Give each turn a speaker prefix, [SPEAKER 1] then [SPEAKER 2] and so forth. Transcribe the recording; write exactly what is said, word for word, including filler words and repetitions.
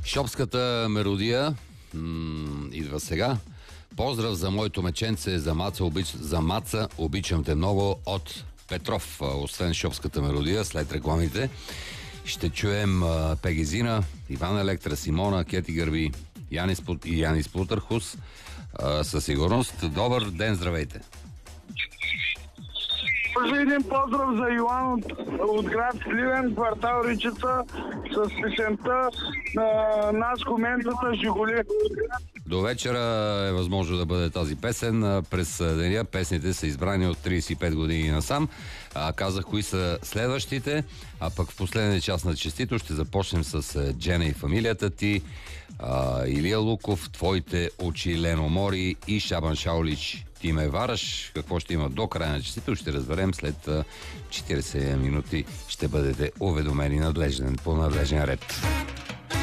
[SPEAKER 1] Шопската мелодия м- идва сега. Поздрав за моето меченце, за Маца, обич... за Маца, обичам те много от Петров. Освен шопската мелодия, след рекламите, ще чуем а, Пегезина, Иван Електра, Симона, Кети Гърби, Янис, и Янис Плутърхус. А, със сигурност. Добър ден, здравейте!
[SPEAKER 2] Може един поздрав за Йоан от, от град Сливен, квартал Ричица, с песента на Наско Ментата Жигули.
[SPEAKER 1] До вечера е възможно да бъде тази песен. През деня песните са избрани от трийсет и пет години насам. А, казах кои са следващите, а пък в последния част на честито ще започнем с Джена и фамилията ти, а, Илия Луков, Твоите очи, Лено Мори и Шабан Шаулич, Ти ме вараш. Какво ще има до края на честито, ще разберем след четирийсет минути. Ще бъдете уведомени надлежен, по надлежен ред.